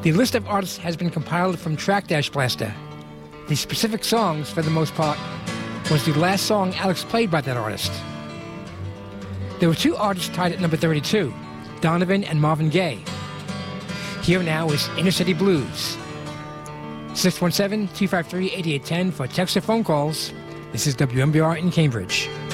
The list of artists has been compiled from Track Dash Blaster. The specific songs, for the most part, was the last song Alex played by that artist. There were two artists tied at number 32, Donovan and Marvin Gaye. Here now is Inner City Blues. 617-253-8810 for text or phone calls. This is WMBR in Cambridge.